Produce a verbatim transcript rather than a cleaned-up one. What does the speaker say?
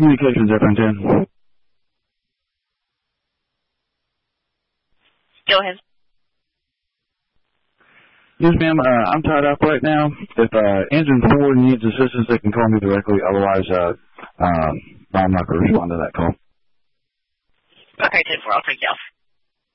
Communications, F N ten. Go ahead. Yes, ma'am. Uh, I'm tied up right now. If uh, Engine four needs assistance, they can call me directly. Otherwise, uh, uh, I'm not going to respond to that call. Okay, ten four, I'll take you off.